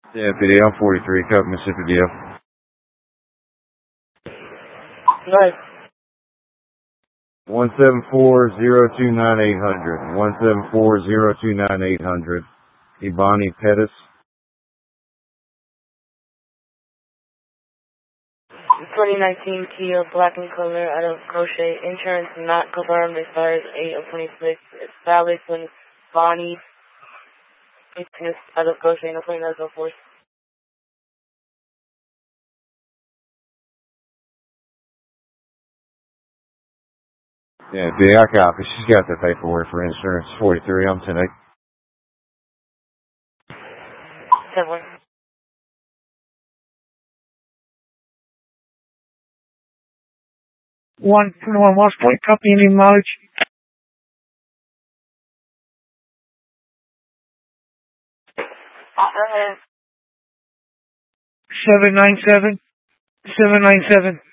Yeah, video, I'm 43, Cup, Mississippi video. Right. 174-029-800. 174-029-800. Ibani Pettis. 2019 Kia black in color out of Crochet. Insurance not confirmed. Expires 8 of 26. It's valid when Bonnie Pettis out of Crochet. No 2904. Yeah, big, I copy. She's got the paperwork for insurance. 43, I'm 10-8. 7. 1 West Point, copy, any mileage? 797.